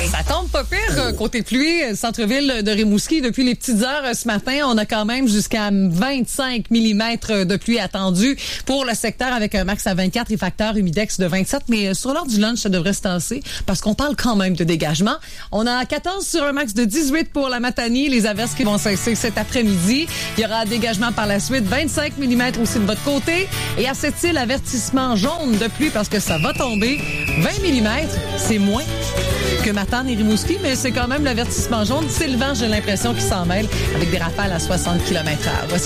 Ça tombe pas pire côté pluie, centre-ville de Rimouski. Depuis les petites heures ce matin, on a quand même jusqu'à 25 mm de pluie attendue pour le secteur avec un max à 24 et facteur humidex de 27. Mais sur l'heure du lunch, ça devrait se tasser parce qu'on parle quand même de dégagement. On a 14 sur un max de 18 pour la Matanie. Les averses qui vont cesser cet après-midi. Il y aura un dégagement par la suite. 25 mm aussi de votre côté. Et à cette île, avertissement jaune de pluie parce que ça va tomber. 20 mm, c'est moins que Matane et Rimouski, mais c'est quand même l'avertissement jaune. C'est le vent, j'ai l'impression, qui s'en mêle avec des rafales à 60 km/h. Voici